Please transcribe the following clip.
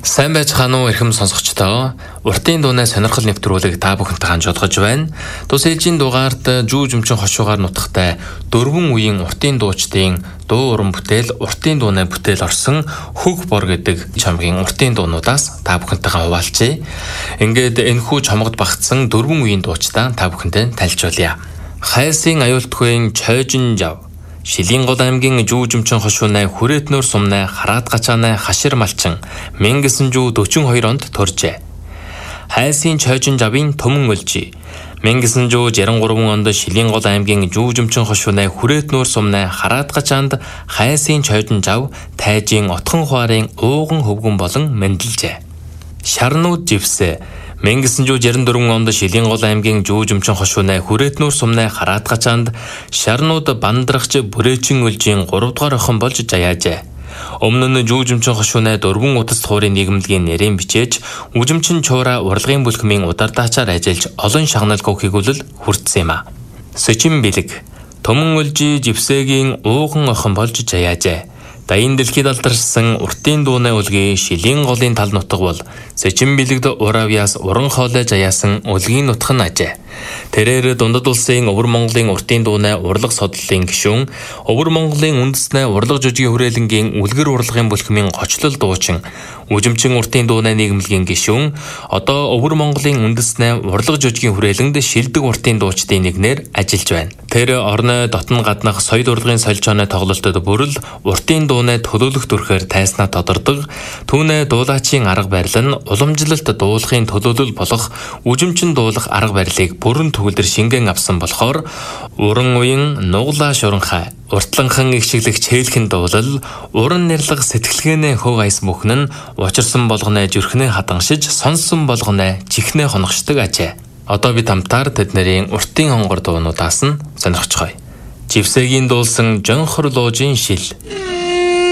Сайн байцгаана уу эрхэм сонсогчдоо. Уртын дууны сонирхол нэвтрүүлэг та бүхэнтэй хамт жолгож байна. Тус ээлжийн дугаард жүүжмчин хошуугаар нутагтай 4 үеийн уртын дуучдын дуу уран бүтээл, уртын дууны бүтээл орсон Хөг бор гэдэг чамгийн уртын дуунуудаас та бүхэнтэйгээ хуваалцъя. Ингээд энэхүү чамгад багтсан 4 үеийн дуучдаа та бүхэнтэй танилцуулъя. Хайсын аюултгүйн Чойжин жав, Шилингол аймгийн жүүжмчин хошуунай Хүрэтнөр сумнай Хараат гачаанай Хашир малчин 1942 онд төржээ. Хайсын Чойжин жавын Төмөн өлжи 1963 онд Шилингол аймгийн жүүжмчин хошуунай Хүрэтнөр сумнай Хараат гачаанд Хайсын Чойжин жав тайжийн отхон хуарын ууган хөвгөн болон мэндэлжээ. Шарнууд живсэ 1964 онд Шилингол аймгийн жүүжмчин хошуунай Хүрэтнөр сумнай Хараат гачаанд шарнууд бандрагч Бүрээчин өлжийн 3 дугаар охин болж жаяажээ. Өмнө нь жүүжмчин хошуунай дөрвөн утас туурын нийгэмлэгийн нэрийн бичээж үжимчин чуура урлагийн бүлхмийн удардаачаар ажиллаж олон шагналгүй хэгүүлэл хүртсэн юм а. Сэчин бэлэг Төмөн өлжи живсэгийн ууган охин болж жаяажээ. Даян дэлхийд алдаршсан уртын дууны үлгийн Шилинголын тал нутаг бол Сэчин бэлэгд уравьяас уран хоолой жаяасан үлгийн нутаг нь ажээ. Тэрээр дундад улсын Өвөр Монголын уртын дууны урлаг содлолын гишүүн, Өвөр Монголын үндэсний урлаг жүжигийн хүрээлэнгийн үлгэр урлагийн бүлхмийн гочлол дуучин, үжимчин уртын дууны нийгэмлэгийн гишүүн, одоо Өвөр Монголын үндэсний урлаг жүжигийн хүрээлэнд шилдэг уртын дуучдын нэгнээр ажиллаж байна. Тэр орны дотн гаднах соёл урлагийн солилцооны тоглолтод бүрэл уртын дууны төлөөлөх дүрхээр тайснаа тодордог, түүнээ дуулаачийн арга барил нь уламжлалт дуулахын төлөөлөл болох үжимчин дуулах арга барилыг бүрэн төгөлдөр шингэн авсан болохоор уран уян нуглаа шуранхай, уртланхан эгшиглэх чэйлхэн дуулал, уран нэрлэг сэтгэлгээний хөв айс бүхэн нь учирсан болгоны зүрхнээ хатаншиж, сонсон болгоны чихнээ хоногшдог ажээ. Одоо бид хамтаар тэднэрийн уртын хонгор дуунуудаас нь сонирхцгоё. Живсэгийн дуулсан Жонхор луужийн шил.